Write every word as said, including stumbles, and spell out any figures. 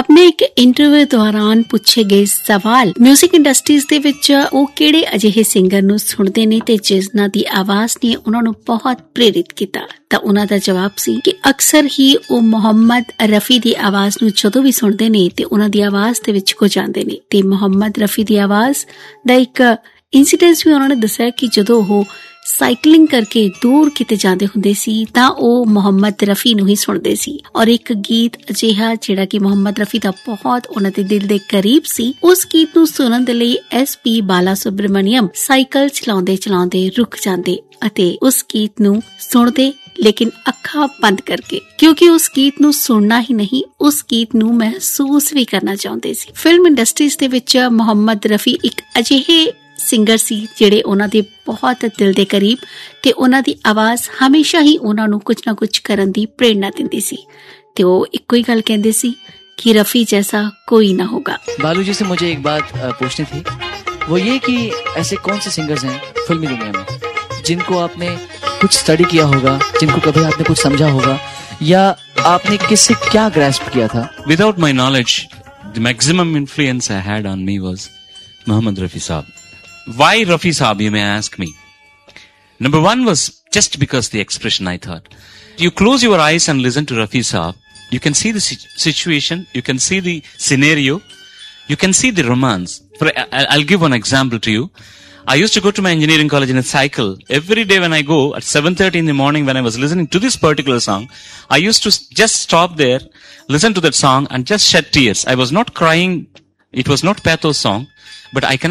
ਆਪਣੇ ਇੱਕ ਇੰਟਰਵਿਊ ਦੌਰਾਨ ਪੁੱਛੇ ਗਏ ਸਵਾਲ ਮਿਊਜ਼ਿਕ ਇੰਡਸਟਰੀਜ਼ ਦੇ ਵਿੱਚ ਉਹ ਕਿਹੜੇ ਅਜਿਹੇ ਸਿੰਗਰ ਨੂੰ ਸੁਣਦੇ ਨੇ ਤੇ ਜਿਨ੍ਹਾਂ ਦੀ ਆਵਾਜ਼ ਨੇ ਉਹਨਾਂ ਨੂੰ ਬਹੁਤ ਪ੍ਰੇਰਿਤ ਕੀਤਾ, ਤਾਂ ਉਹਨਾਂ ਦਾ ਜਵਾਬ ਸੀ ਕਿ ਅਕਸਰ ਹੀ ਉਹ ਮੁਹੰਮਦ ਰਫੀ ਦੀ ਆਵਾਜ਼ ਨੂੰ ਜਦੋਂ ਵੀ ਸੁਣਦੇ ਨੇ ਤੇ ਉਹਨਾਂ ਦੀ ਆਵਾਜ਼ ਦੇ ਵਿੱਚ ਖੋ ਜਾਂਦੇ ਨੇ। ਤੇ ਮੁਹੰਮਦ ਰਫੀ ਦੀ ਆਵਾਜ਼ ਦਾ ਇੱਕ ਇੰਸੀਡੈਂਸ ਵੀ ਉਹਨਾਂ ਨੇ ਦੱਸਿਆ ਕਿ ਜਦੋਂ ਉਹ ਸਾਈਕਲਿੰਗ ਕਰਕੇ ਦੂਰ ਕਿਤੇ ਜਾਂਦੇ ਹੁੰਦੇ ਸੀ ਤਾਂ ਉਹ ਮੁਹੰਮਦ ਰਫੀ ਨੂੰ ਹੀ ਸੁਣਦੇ ਸੀ। ਔਰ ਇੱਕ ਗੀਤ ਅਜਿਹਾ ਜਿਹੜਾ ਕਿ ਮੁਹੰਮਦ ਰਫੀ ਦਾ ਬਹੁਤ ਉਹਨਾਂ ਦੇ ਦਿਲ ਦੇ ਕਰੀਬ ਸੀ, ਉਸ ਗੀਤ ਨੂੰ ਸੁਣਨ ਦੇ ਲਈ ਐਸ ਪੀ ਬਾਲਾ ਸੁਬਰਮਣੀਅਮ ਸਾਈਕਲ ਚਲਾਉਂਦੇ ਚਲਾਉਂਦੇ ਰੁਕ ਜਾਂਦੇ ਅਤੇ ਉਸ ਗੀਤ ਨੂੰ ਸੁਣਦੇ, ਲੇਕਿਨ ਅੱਖਾਂ ਬੰਦ ਕਰਕੇ, ਕਿਉਂਕਿ ਉਸ ਗੀਤ ਨੂੰ ਸੁਣਨਾ ਹੀ ਨਹੀਂ, ਉਸ ਗੀਤ ਨੂੰ ਮਹਿਸੂਸ ਵੀ ਕਰਨਾ ਚਾਹੁੰਦੇ ਸੀ। ਫਿਲਮ ਇੰਡਸਟਰੀਜ਼ ਦੇ ਵਿੱਚ ਮੁਹੰਮਦ ਰਫੀ ਇੱਕ ਅਜਿਹੇ ਸਿੰਗਰ ਸੀ ਜਿਹੜੇ ਉਹਨਾਂ ਦੇ ਬਹੁਤ ਦਿਲ ਦੇ ਕਰੀਬ ਤੇ ਉਹਨਾਂ ਦੀ ਆਵਾਜ਼ ਹਮੇਸ਼ਾ ਹੀ ਉਹਨਾਂ ਨੂੰ ਕੁਝ ਨਾ ਕੁਝ ਕਰਨ ਦੀ ਪ੍ਰੇਰਨਾ ਦਿੰਦੀ ਸੀ ਤੇ ਉਹ ਇੱਕੋ ਹੀ ਗੱਲ ਕਹਿੰਦੇ ਸੀ कि रफी जैसा कोई ना होगा। बालू जी से मुझे एक बात पूछनी थी, वो ये कि ऐसे कौन से सिंगर्स हैं फिल्मी दुनिया में जिनको आपने कुछ स्टडी किया होगा, जिनको कभी आपने कुछ समझा होगा, या आपने किससे क्या ग्रैस्प किया था? Without my knowledge, the maximum influence I had on me was Muhammad Rafi Saab. Why Rafi Saab, you may ask me. Number one was just because the expression I thought. You close your eyes and listen to Rafi Saab. You can see the situation, you can see the scenario, you can see the romance. For, I'll give one example to you. I used to go to my engineering college in a cycle. Every day when I go at seven thirty in the morning when I was listening to this particular song, I used to just stop there, listen to that song and just shed tears. I was not crying. It was not pathos song, but I can